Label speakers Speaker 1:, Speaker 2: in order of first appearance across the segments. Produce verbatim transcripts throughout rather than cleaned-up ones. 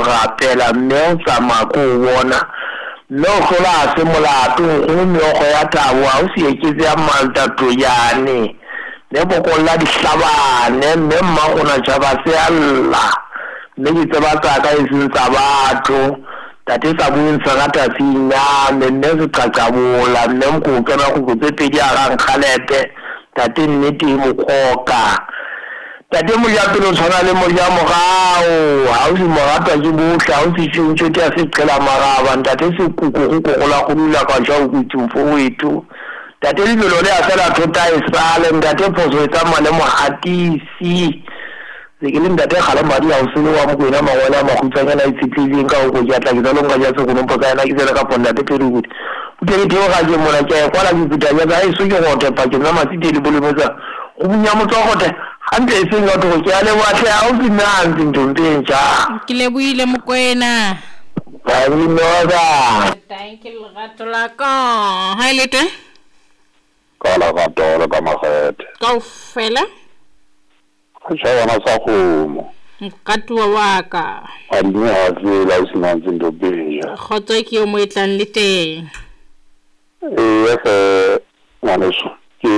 Speaker 1: rapela mme o tsamaya ko o bona mme o hlola se molato go meogo ya tabo a o se eketse ya maltatoyane ne bokolla dihlabane mme mma gona tšhaba se alla mme ke tseba tsaka e seng tsa batho tate sa bueng sa gata tsinya mme se qaqabola mme mko kena go tse pedi a ga nkgalete tate nnete mo khoka tate mo ya pelo tshwana le mo ya mogao ha o se morata ke bohle ha o se tshintse ke se qela maraba tate se kuku go gola go dula ka ja o kutsimfo wetu tate le lo le a fela thota e sale tate phoso tsa mane mo hatisi le ke le ntate gala madi a o se wa mo kwena mawala ma khutsanya la itshitlileng ka go ja tla ke tla longa ja se go nompo ka ena ke tsela ka ponda te peruti o ke ke ga je mona ke kwa la diputanya ga e so ke go te pa ke na matsi le bolomotsa o bunya motso go te ante e seng go ke ale wa tle a o se nang ntombe nja
Speaker 2: ke le buile mokwena
Speaker 1: ba ni noga
Speaker 2: thank you gato la ka ha ile te
Speaker 3: ka la gato ka magete
Speaker 2: ka o fela
Speaker 3: Shawama sa kgomo
Speaker 2: mokatuwa wa ka
Speaker 3: a di ha se la sina ntndo beja
Speaker 2: khotso ke yo mo etlang le teng
Speaker 3: e fa ngwaneso ke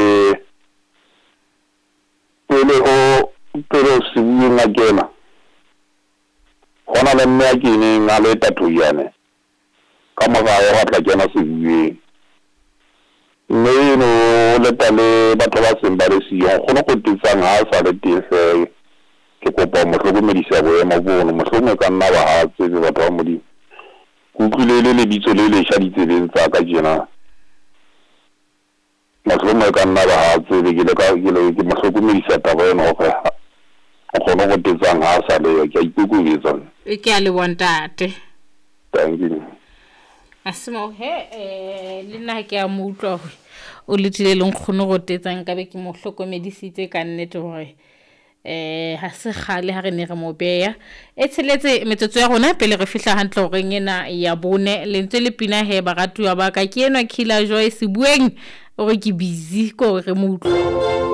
Speaker 3: pele o pele o se bua kena gona le mme a ke ne nga le tatoyane ka moga ya ga tla kena se bue mme no le tale batho ba seng ba le siyo go no go tsang ha sa le tse ke kopa mo hlokomedisa bo ema bono mo hlokomela ka nna ba ha tse batho ba modimo go tlile le bitso le le sha ditsebeng tsa ka jena mo hlokomela ka nna ba ha tse ke le ka ke le ke mo hlokomedisa taba eno go go no go tsang ha sa le ke ikukubetsa
Speaker 2: e ke a le bontate
Speaker 3: thank you
Speaker 2: asimo he eh le nna ke a mo utlwa o letile leng khone go tetsang ka be ke mo hlokomedisitse ka nnete hore eh ha se khale ha re ne re mo beya e tsheletse metsotso ya rona pele re fihla hantle hore ngena ya bone le ntse le pina he ba ratuwa ba ka ke enwa Killer Joy se bueng o re ke busy ko re mo utlwa